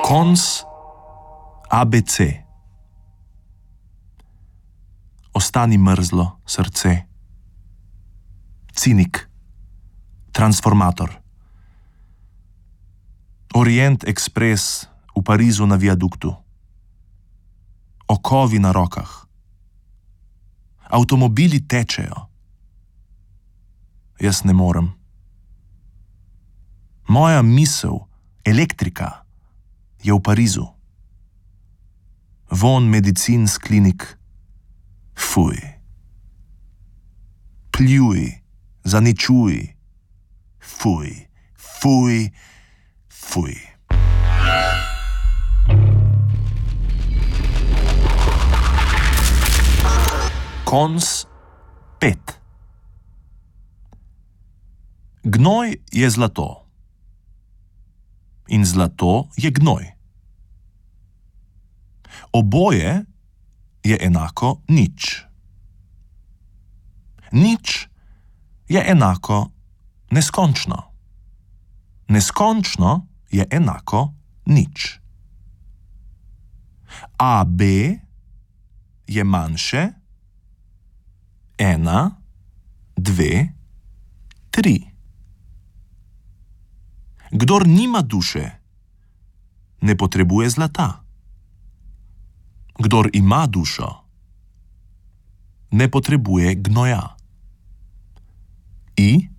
Konc ABC. Ostani mrzlo, srce. Cinik. Transformator. Orient Express v Parizu na viaduktu. Okovi na rokah. Avtomobili tečejo. Jaz ne morem. Moja misel, elektrika, je v Parizu. Vonj medicin s klinik. Fuj. Pljuj, zaničuj. Fuj, fuj, fuj. Konc 5. Gnoj je zlato. In zlato je gnoj. Oboje je enako nič. Nič je enako neskončno. Neskončno je enako nič. AB je manjše 1, 2, 3. Kdor nima duše, ne potrebuje zlata. Kdor ima dušo, ne potrebuje gnoja. I